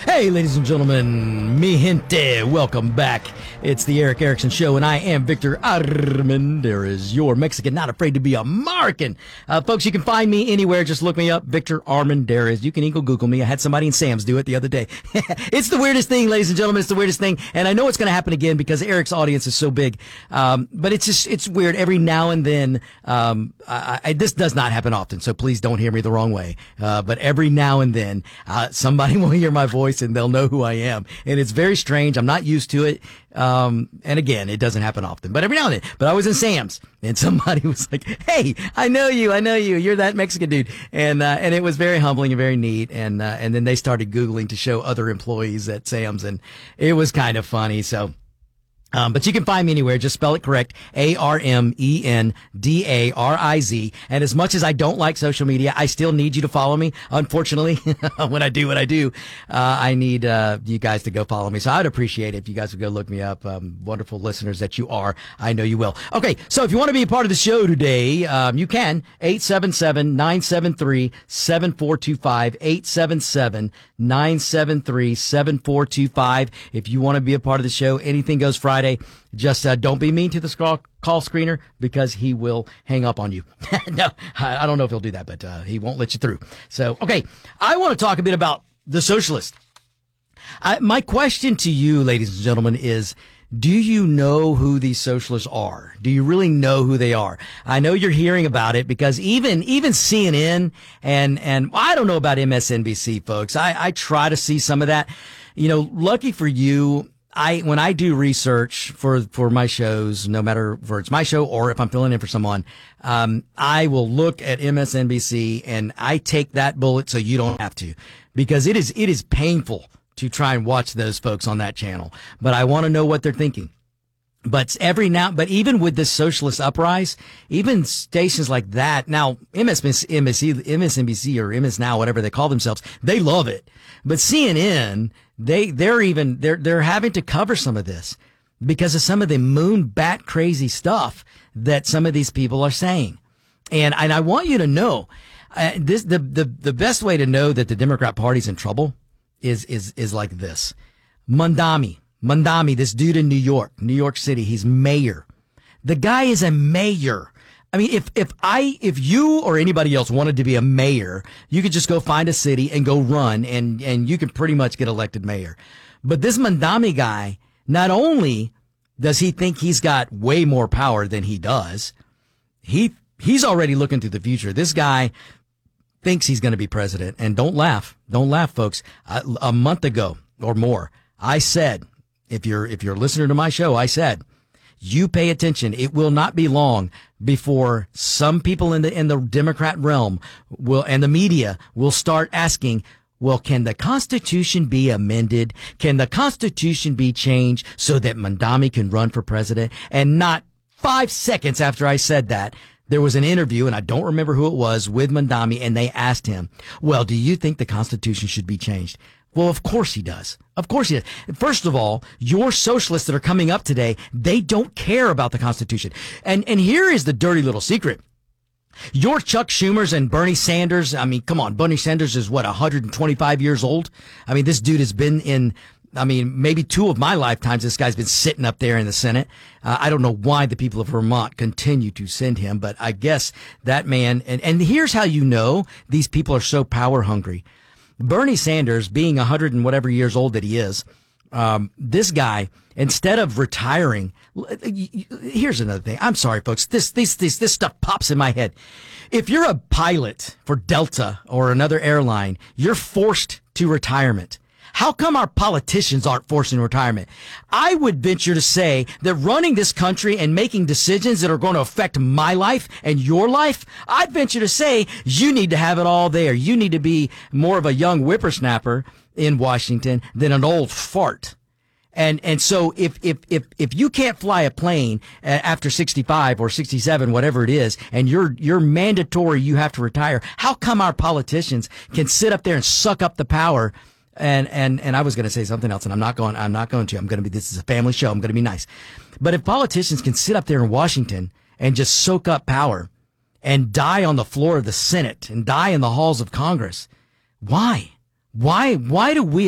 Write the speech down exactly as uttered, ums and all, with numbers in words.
Hey, ladies and gentlemen, mi gente, welcome back. It's the Eric Erickson Show, and I am Victor Armendariz, your Mexican, not afraid to be American. Uh, folks, you can find me anywhere. Just look me up, Victor Armendariz. You can even Google me. I had somebody in Sam's do it the other day. It's the weirdest thing, ladies and gentlemen. It's the weirdest thing, and I know it's going to happen again because Eric's audience is so big. Um, but it's just, it's weird. Every now and then, um, I, I, this does not happen often, so please don't hear me the wrong way. Uh, but every now and then, uh, somebody will hear my voice and they'll know who I am. And it's very strange. I'm not used to it. Um, and again, it doesn't happen often, but every now and then. But I was in Sam's and somebody was like, "Hey, I know you. I know you. You're that Mexican dude." And, uh, and it was very humbling and very neat. And, uh, and then they started Googling to show other employees at Sam's, and it was kind of funny. So, Um, but you can find me anywhere. Just spell it correct. A R M E N D A R I Z. And as much as I don't like social media, I still need you to follow me. Unfortunately, when I do what I do, uh, I need, uh, you guys to go follow me. So I'd appreciate it if you guys would go look me up. Um, wonderful listeners that you are. I know you will. Okay. So if you want to be a part of the show today, um, you can. eight seven seven, nine seven three, seven four two five. eight seven seven, nine seven three, seven four two five. If you want to be a part of the show, anything goes Friday. Just uh, don't be mean to the scroll, call screener because he will hang up on you. No, I, I don't know if he'll do that, but uh, he won't let you through. So, okay, I want to talk a bit about the socialist. I, my question to you, ladies and gentlemen, is do you know who these socialists are? Do you really know who they are? I know you're hearing about it because even even C N N and, and I don't know about M S N B C, folks. I, I try to see some of that. You know, lucky for you, I, when I do research for, for my shows, no matter if it's my show or if I'm filling in for someone, um, I will look at M S N B C and I take that bullet so you don't have to, because it is, it is painful to try and watch those folks on that channel. But I want to know what they're thinking. But every now, but even with this socialist uprise, even stations like that, now M S N B C, M S N B C or M S Now, whatever they call themselves, they love it. But C N N, they, they're even, they're, they're having to cover some of this because of some of the moon bat crazy stuff that some of these people are saying. And, and I want you to know, uh, this, the, the, the best way to know that the Democrat Party's in trouble is, is, is like this. Mamdani. Mamdani, this dude in New York, New York City, he's mayor. The guy is a mayor. I mean, if, if I, if you or anybody else wanted to be a mayor, you could just go find a city and go run and, and you can pretty much get elected mayor. But this Mamdani guy, not only does he think he's got way more power than he does, he, he's already looking to the future. This guy thinks he's going to be president. And don't laugh. Don't laugh, folks. A, a month ago or more, I said, if you're, if you're a listener to my show, I said, you pay attention. It will not be long before some people in the, in the Democrat realm will, and the media will start asking, well, can the Constitution be amended? Can the Constitution be changed so that Mamdani can run for president? And not five seconds after I said that, there was an interview, and I don't remember who it was, with Mamdani, and they asked him, well, do you think the Constitution should be changed? Well, of course he does. Of course he does. First of all, your socialists that are coming up today, they don't care about the Constitution. And, and here is the dirty little secret. Your Chuck Schumers and Bernie Sanders, I mean, come on, Bernie Sanders is what, one hundred twenty-five years old? I mean, this dude has been in, I mean, maybe two of my lifetimes, this guy's been sitting up there in the Senate. Uh, I don't know why the people of Vermont continue to send him, but I guess that man, and, and here's how you know these people are so power hungry. Bernie Sanders, being a hundred and whatever years old that he is, um, this guy, instead of retiring, here's another thing. I'm sorry, folks. This, this, this, this stuff pops in my head. If you're a pilot for Delta or another airline, you're forced to retirement. How come our politicians aren't forced into retirement? I would venture to say that running this country and making decisions that are going to affect my life and your life, I'd venture to say you need to have it all there. You need to be more of a young whippersnapper in Washington than an old fart. And, and so if, if, if, if you can't fly a plane after sixty-five or sixty-seven, whatever it is, and you're, you're mandatory, you have to retire, how come our politicians can sit up there and suck up the power? And, and, and I was going to say something else, and I'm not going, I'm not going to. I'm going to be, this is a family show. I'm going to be nice. But if politicians can sit up there in Washington and just soak up power and die on the floor of the Senate and die in the halls of Congress, why? Why, why do we